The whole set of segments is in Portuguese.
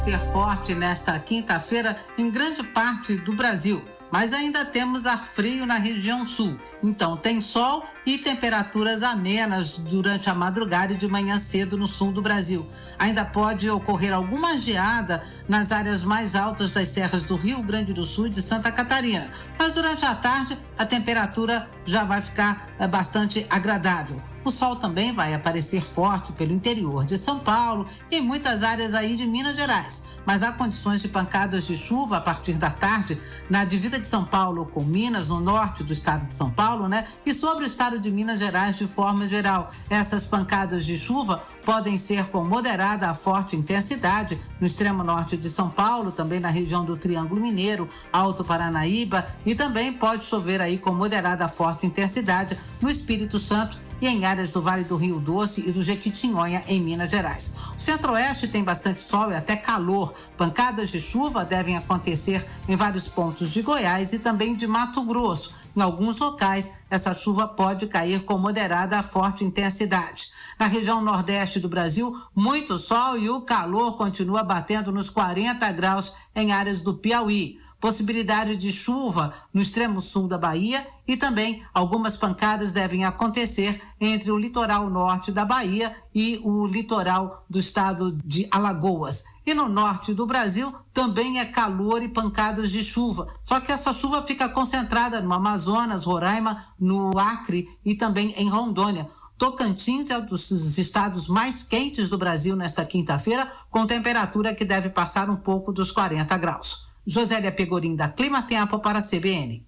Ser forte nesta quinta-feira em grande parte do Brasil, mas ainda temos ar frio na região sul. Então tem sol e temperaturas amenas durante a madrugada e de manhã cedo no sul do Brasil. Ainda pode ocorrer alguma geada nas áreas mais altas das serras do Rio Grande do Sul e de Santa Catarina, mas durante a tarde a temperatura já vai ficar bastante agradável. O sol também vai aparecer forte pelo interior de São Paulo e em muitas áreas aí de Minas Gerais. Mas há condições de pancadas de chuva a partir da tarde na divisa de São Paulo com Minas, no norte do estado de São Paulo, e sobre o estado de Minas Gerais de forma geral. Essas pancadas de chuva podem ser com moderada a forte intensidade no extremo norte de São Paulo, também na região do Triângulo Mineiro, Alto Paranaíba, e também pode chover aí com moderada a forte intensidade no Espírito Santo e em áreas do Vale do Rio Doce e do Jequitinhonha, em Minas Gerais. O centro-oeste tem bastante sol e até calor. Pancadas de chuva devem acontecer em vários pontos de Goiás e também de Mato Grosso. Em alguns locais, essa chuva pode cair com moderada a forte intensidade. Na região nordeste do Brasil, muito sol e o calor continua batendo nos 40 graus em áreas do Piauí. Possibilidade de chuva no extremo sul da Bahia e também algumas pancadas devem acontecer entre o litoral norte da Bahia e o litoral do estado de Alagoas. E no norte do Brasil também é calor e pancadas de chuva, só que essa chuva fica concentrada no Amazonas, Roraima, no Acre e também em Rondônia. Tocantins é um dos estados mais quentes do Brasil nesta quinta-feira, com temperatura que deve passar um pouco dos 40 graus. Josélia Pegorim, da Clima Tempo, para a CBN.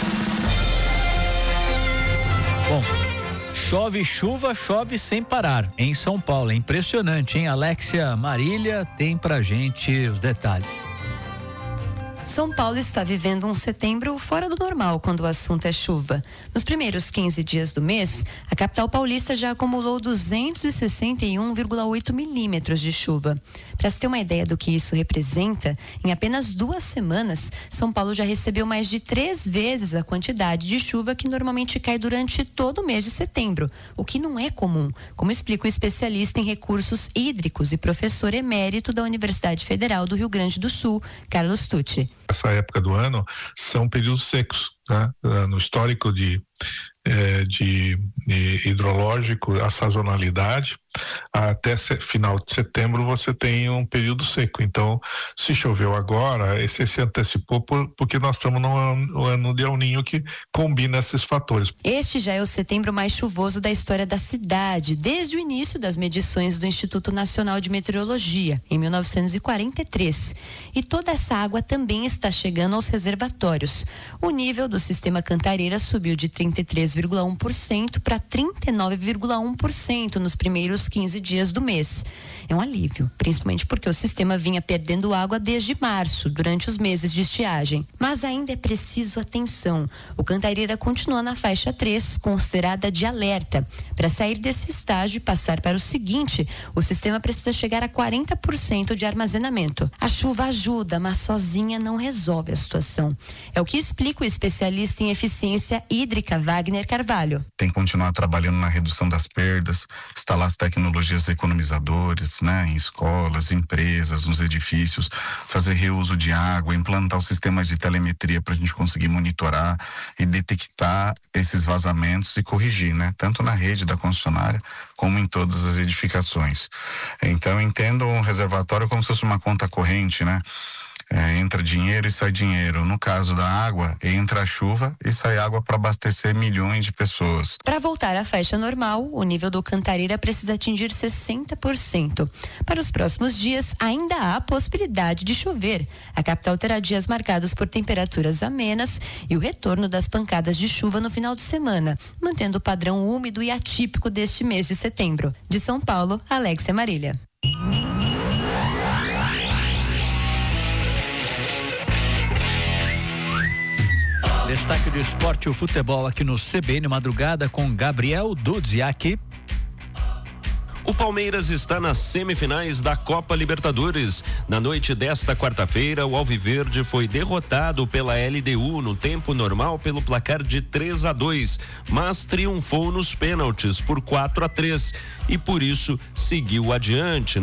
Bom, chove sem parar em São Paulo. É impressionante, hein? Alexia Marília tem pra gente os detalhes. São Paulo está vivendo um setembro fora do normal quando o assunto é chuva. Nos primeiros 15 dias do mês, a capital paulista já acumulou 261,8 milímetros de chuva. Para se ter uma ideia do que isso representa, em apenas 2 semanas, São Paulo já recebeu mais de 3 vezes a quantidade de chuva que normalmente cai durante todo o mês de setembro, o que não é comum, como explica o especialista em recursos hídricos e professor emérito da Universidade Federal do Rio Grande do Sul, Carlos Tucci. Essa época do ano são períodos secos, né? No histórico de hidrológico, a sazonalidade, até final de setembro você tem um período seco. Então, se choveu agora, esse se antecipou porque nós estamos no ano de El Niño, que combina esses fatores. Este já é o setembro mais chuvoso da história da cidade, desde o início das medições do Instituto Nacional de Meteorologia, em 1943. E toda essa água também está chegando aos reservatórios. O nível do sistema Cantareira subiu de 33,1% para 39,1% nos primeiros 15 dias do mês. É um alívio, principalmente porque o sistema vinha perdendo água desde março, durante os meses de estiagem. Mas ainda é preciso atenção. O Cantareira continua na faixa 3, considerada de alerta. Para sair desse estágio e passar para o seguinte, o sistema precisa chegar a 40% de armazenamento. A chuva ajuda, mas sozinha não resolve a situação. É o que explica o especialista em eficiência hídrica, Wagner Carvalho. Tem que continuar trabalhando na redução das perdas, instalar as tecnologias economizadoras, em escolas, empresas, nos edifícios, fazer reuso de água, implantar os sistemas de telemetria para a gente conseguir monitorar e detectar esses vazamentos e corrigir, tanto na rede da concessionária como em todas as edificações. Então, entendo um reservatório como se fosse uma conta corrente, entra dinheiro e sai dinheiro. No caso da água, entra a chuva e sai água para abastecer milhões de pessoas. Para voltar à faixa normal, o nível do Cantareira precisa atingir 60%. Para os próximos dias, ainda há possibilidade de chover. A capital terá dias marcados por temperaturas amenas e o retorno das pancadas de chuva no final de semana, mantendo o padrão úmido e atípico deste mês de setembro. De São Paulo, Alexia Marília. Destaque do esporte e o futebol aqui no CBN Madrugada com Gabriel Dudziak. O Palmeiras está nas semifinais da Copa Libertadores. Na noite desta quarta-feira, o Alviverde foi derrotado pela LDU no tempo normal pelo placar de 3-2, mas triunfou nos pênaltis por 4-3 e por isso seguiu adiante.